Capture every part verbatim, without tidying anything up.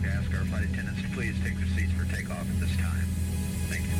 to ask our flight attendants to please take their seats for takeoff at this time. Thank you.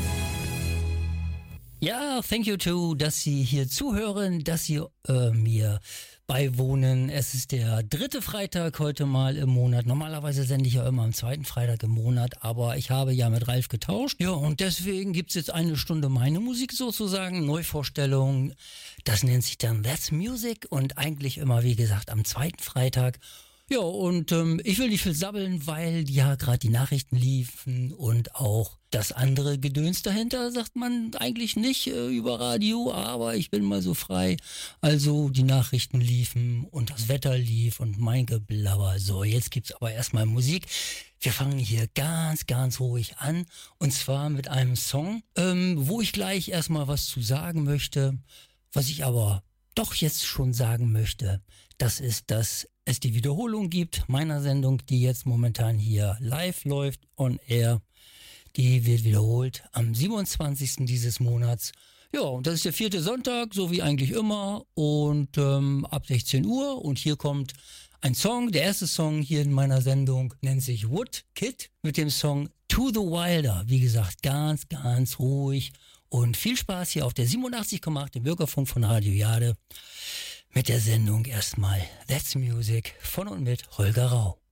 Ja, thank you too, dass Sie hier zuhören, dass Sie äh, mir beiwohnen. Es ist der dritte Freitag heute mal im Monat. Normalerweise sende ich ja immer am zweiten Freitag im Monat, aber ich habe ja mit Ralf getauscht. Ja, und deswegen gibt's jetzt eine Stunde meine Musik sozusagen, Neuvorstellung. Das nennt sich dann That's Music und eigentlich immer, wie gesagt, am zweiten Freitag. Ja, und ähm, ich will nicht viel sabbeln, weil ja gerade die Nachrichten liefen und auch das andere Gedöns dahinter sagt man eigentlich nicht äh, über Radio, aber ich bin mal so frei. Also die Nachrichten liefen und das Wetter lief und mein Geblabber. So, jetzt gibt's aber erstmal Musik. Wir fangen hier ganz, ganz ruhig an und zwar mit einem Song, ähm, wo ich gleich erstmal was zu sagen möchte, was ich aber doch jetzt schon sagen möchte. Das ist, dass es die Wiederholung gibt meiner Sendung, die jetzt momentan hier live läuft, on air. Die wird wiederholt am siebenundzwanzigsten dieses Monats. Ja, und das ist der vierte Sonntag, so wie eigentlich immer. Und ähm, ab sechzehn Uhr. Und hier kommt ein Song. Der erste Song hier in meiner Sendung nennt sich Woodkid mit dem Song To the Wilder. Wie gesagt, ganz, ganz ruhig. Und viel Spaß hier auf der siebenundachtzig Komma acht, dem Bürgerfunk von Radio Jade. Mit der Sendung erstmal That's Music von und mit Holger Rau.